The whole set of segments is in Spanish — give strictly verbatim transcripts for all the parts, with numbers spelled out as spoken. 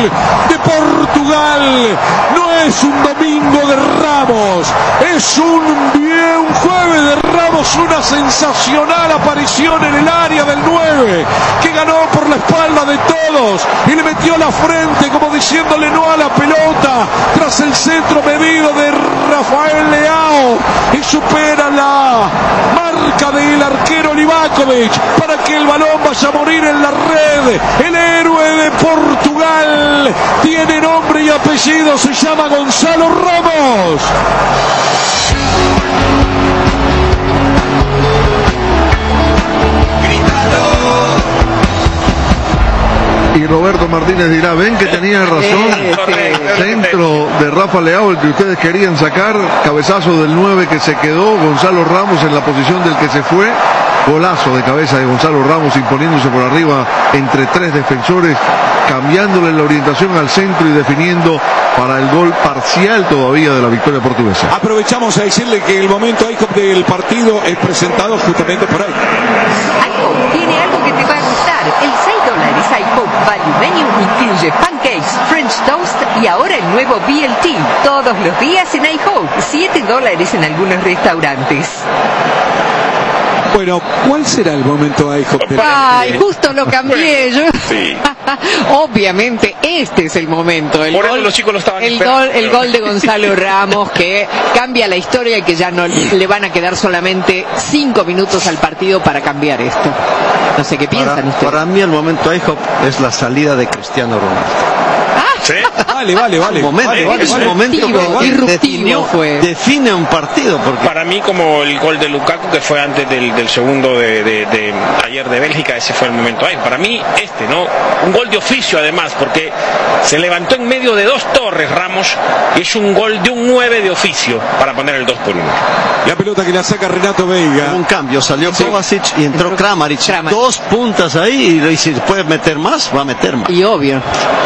de Portugal. No es un domingo de Ramos, es un, bien, un jueves de Ramos, una sensacional aparición en el área del nueve, que ganó por la espalda de todos y le metió la frente como diciéndole no a la pelota, tras el centro medido de Rafael Leao, y supera la marca del arquero Livakovic para que el balón vaya a morir en la red. El héroe de Portugal tiene nombre y apellido, se llama Gonzalo Ramos. Y Roberto Martínez dirá, ven que tenía razón, centro de Rafa Leao, el que ustedes querían sacar, cabezazo del nueve que se quedó, Gonzalo Ramos en la posición del que se fue, golazo de cabeza de Gonzalo Ramos imponiéndose por arriba entre tres defensores, cambiándole la orientación al centro y definiendo para el gol parcial todavía de la victoria portuguesa. Aprovechamos a decirle que el momento IHOP del partido es presentado justamente por ahí. IHOP tiene algo que te va a gustar. El seis dólares IHOP Value Menu incluye pancakes, French toast y ahora el nuevo B L T. Todos los días en IHOP. siete dólares en algunos restaurantes. Bueno, ¿cuál será el momento IHOP? Ay, justo lo cambié yo. Sí. Obviamente este es el momento. El Por gol, eso los chicos lo estaban el esperando. gol, el gol de Gonzalo Ramos que cambia la historia y que ya no le van a quedar solamente cinco minutos al partido para cambiar esto. No sé qué piensan para, ustedes. Para mí el momento IHOP es la salida de Cristiano Ronaldo. ¿Sí? Vale, vale, vale. Un momento, vale, vale, es un vale. momento Irruptivo, que irruptivo define, fue. define un partido. Porque Para mí, como el gol de Lukaku, que fue antes del, del segundo de, de, de ayer de Bélgica, ese fue el momento ahí. Para mí, este, ¿no? Un gol de oficio, además, porque se levantó en medio de dos torres Ramos, y es un gol de un nueve de oficio para poner el dos por uno. La pelota que la saca Renato Veiga. un cambio, salió Kovacic y entró Kramaric. Kramaric. Dos puntas ahí, y si puede meter más, va a meter más. Y obvio.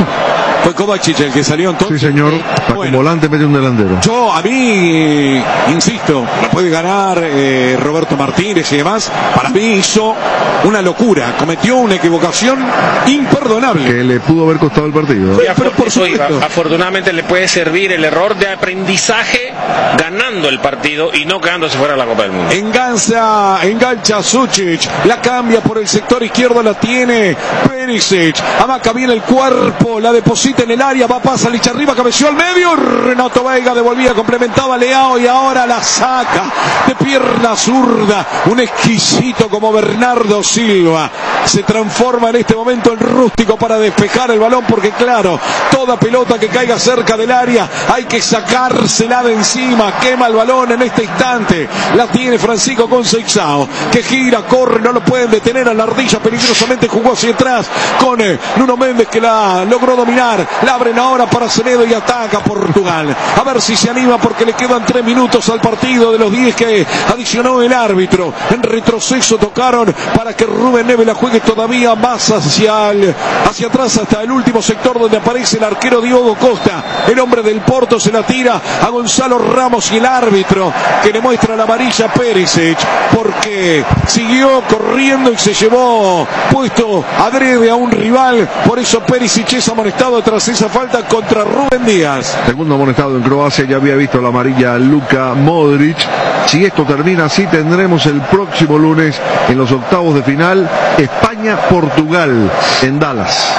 Fue Kovacic el que salió entonces. Sí, señor, para Bueno. que volante mete un delantero. Yo, a mí, eh, insisto, la puede ganar eh, Roberto Martínez y demás. Para mí hizo una locura, cometió una equivocación imperdonable. Que le pudo haber costado el partido. Sí, pero por Eso iba. supuesto. Afortunadamente le puede servir el error de aprendizaje ganando el partido y no quedándose fuera de la Copa del Mundo. Engancha, engancha Sučić, la cambia por el sector izquierdo, la tiene Perisic, amaca bien el cuerpo, la deposita en el área, va Pasalic arriba, cabeció al medio, Renato Veiga devolvía, complementaba Leao y ahora la saca de pierna zurda, un exquisito como Bernardo Silva, se transforma en este momento en rústico para despejar el balón, porque claro, toda pelota que caiga cerca del área hay que sacársela de encima, quema el balón en este instante, la tiene Francisco Conceição, que gira, corre, no lo pueden detener a la ardilla, peligrosamente jugó hacia atrás con eh, Nuno Méndez, que la logró dominar, la abren ahora para Semedo y ataca Portugal, a ver si se anima porque le quedan tres minutos al partido de los diez que adicionó el árbitro, en retroceso tocaron para que Rubén Neves la juegue todavía más hacia, el, hacia atrás hasta el último sector donde aparece el arquero Diogo Costa, el hombre del Porto se la tira a Gonzalo Ramos y el árbitro que le muestra la amarilla a Perisic porque siguió corriendo y se llevó puesto adrede a un rival, por eso Perisic es amonestado tras esa falta contra Rubén Díaz. Segundo amonestado en Croacia, ya había visto la amarilla Luka Modric. Si esto termina así, tendremos el próximo lunes en los octavos de final España-Portugal en Dallas.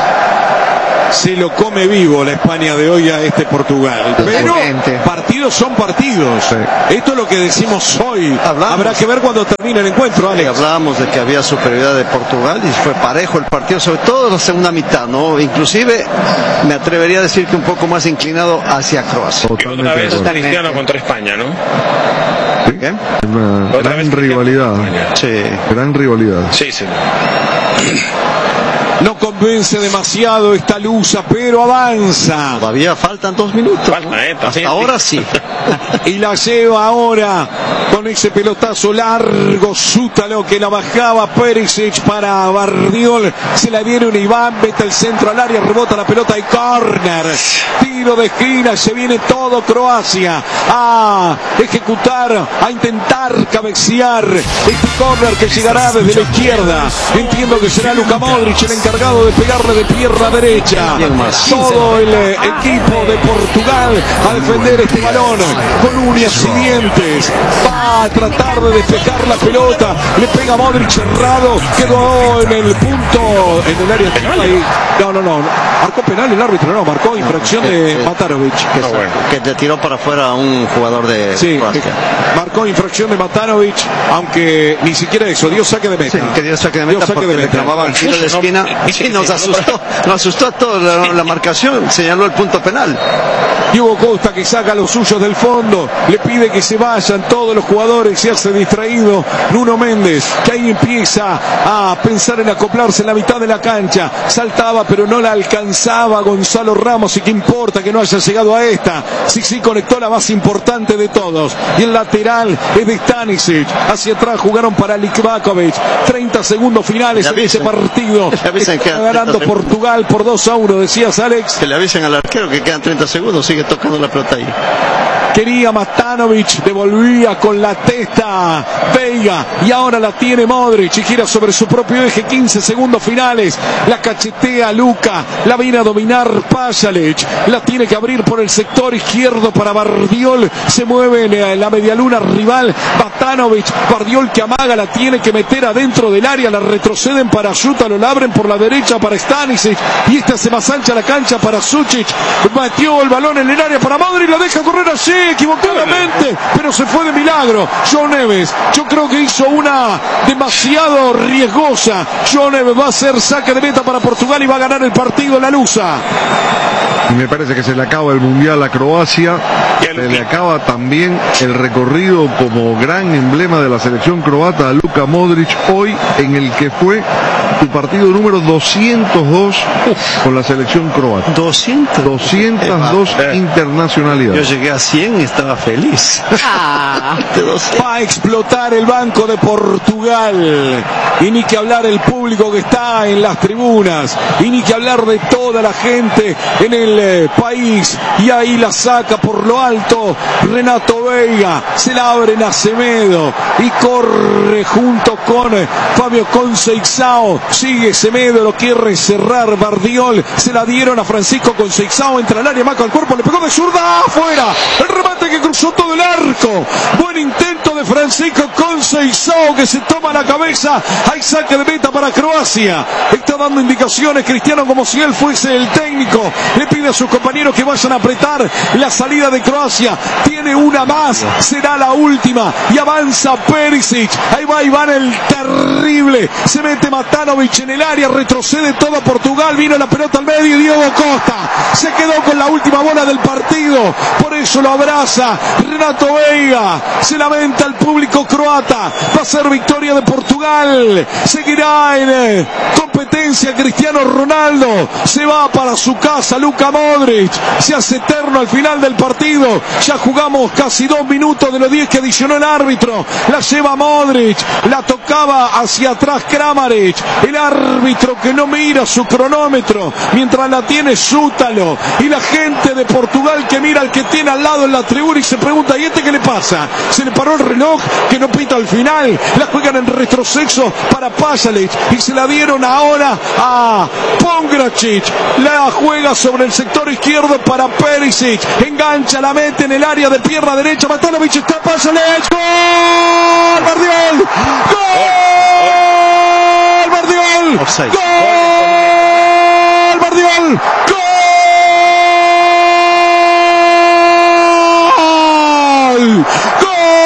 Se lo come vivo la España de hoy a este Portugal. Pero partidos son partidos. Sí. Esto es lo que decimos hoy. Hablamos. Habrá que ver cuando termine el encuentro, Alex. Hablábamos de que había superioridad de Portugal y fue parejo el partido, sobre todo en la segunda mitad, ¿no? Inclusive me atrevería a decir que un poco más inclinado hacia Croacia. Totalmente. Otra vez Cristiano contra España, ¿no? ¿Sí? ¿Qué? Una Otra gran rivalidad. Sí. Gran rivalidad. Sí, sí. No convence demasiado esta lusa, pero avanza. Todavía faltan dos minutos. Falta, ¿no? eh, Hasta ahora sí. Y la lleva ahora con ese pelotazo largo, Sútalo, que la bajaba Perisic para Bardiol. Se la viene un Iván, mete el centro al área, rebota la pelota y córner. Tiro de esquina, se viene todo Croacia a ejecutar, a intentar cabecear este córner que llegará desde la izquierda. Entiendo que será Luka Modric el encargado de de pegarle de pierna derecha. Todo el eh, equipo de Portugal a defender este balón con uñas y dientes. Va a tratar de despejar la pelota. Le pega Modric errado. Quedó en el punto, en el área de... No, no, no. Marcó penal el árbitro, no. Marcó infracción de Matanovic. Que, no, bueno. que te tiró para afuera a un jugador de sí, Croacia. Marcó infracción de Matanovic, aunque ni siquiera eso. Dio saque de meta. Sí, que dio saque de meta saque porque de meta. le clavaban tiro de esquina y nos asustó. Nos asustó a todos la, la marcación. Señaló el punto penal. Hugo Costa que saca a los suyos del fondo, le pide que se vayan todos los jugadores, se hace distraído Nuno Méndez, que ahí empieza a pensar en acoplarse en la mitad de la cancha, saltaba pero no la alcanzaba Gonzalo Ramos, y qué importa que no haya llegado a esta, sí, sí conectó la más importante de todos, y el lateral es de Stanisic, hacia atrás jugaron para Likvakovic, treinta segundos finales en ese partido, está ganando Portugal por dos a uno, decías Alex. Que le avisen al arquero que quedan treinta segundos, sigue tocando la pelota ahí. Quería Matanovic, devolvía con la testa Veiga y ahora la tiene Modric y gira sobre su propio eje, quince segundos finales, la cachetea Luka, la viene a dominar Pasalic, la tiene que abrir por el sector izquierdo para Bardiol, se mueve en la medialuna rival Matanovic, Bardiol que amaga, la tiene que meter adentro del área, la retroceden para Yuta, lo abren por la derecha para Stanisic y esta se más ancha la cancha para Sucic, metió el balón en el área para Modric, lo deja correr allí equivocadamente, pero se fue de milagro. João Neves, yo creo que hizo una demasiado riesgosa. João Neves va a hacer saque de meta para Portugal y va a ganar el partido en la Lusa. Y me parece que se le acaba el Mundial a Croacia, se le acaba también el recorrido como gran emblema de la selección croata a Luka Modric, hoy en el que fue su partido número doscientos dos con la selección croata. doscientos doscientas dos eh, internacionalidades. Yo llegué a cien y estaba feliz. Ah. Va a explotar el banco de Portugal. Y ni que hablar el público que está en las tribunas. Y ni que hablar de toda la gente en el eh, país. Y ahí la saca por lo alto Renato Veiga. Se la abren a Semedo. Y corre junto con eh, Fabio Conceição. Sigue Semedo, lo quiere cerrar Bardiol. Se la dieron a Francisco Conceição. Entra al área, marca el cuerpo, le pegó de zurda afuera. El remate que cruzó todo el arco. Buen intento de Francisco Conceição que se toma la cabeza. Hay saque de meta para Croacia. Está dando indicaciones Cristiano como si él fuese el técnico. Le pide a sus compañeros que vayan a apretar la salida de Croacia. Tiene una más. Será la última. Y avanza Perisic. Ahí va Iván el terrible. Se mete Matanovic en el área. Retrocede todo Portugal. Vino la pelota al medio y Diogo Costa se quedó con la última bola del partido. Por eso lo abraza Renato Veiga. Se lamenta el público croata. Va a ser victoria de Portugal. Seguirá en eh, competencia Cristiano Ronaldo. Se va para su casa Luka Modric. Se hace eterno al final del partido. Ya jugamos casi dos minutos de los diez que adicionó el árbitro. La lleva Modric. La tocaba hacia atrás Kramaric. El árbitro que no mira su cronómetro. Mientras la tiene Sútalo. Y la gente de Portugal que mira al que tiene al lado en la tribuna y se pregunta, ¿y este qué le pasa? Se le paró el reloj que no pita al final. La juegan en retroceso para Pasalic y se la dieron ahora a Pongracic. La juega sobre el sector izquierdo para Perisic. Engancha, la mete en el área de pierna derecha. Matanovic está Pasalic. ¡Gol! ¡Bardiol! ¡Gol! ¡Bardiol! ¡Gol! ¡Bardiol!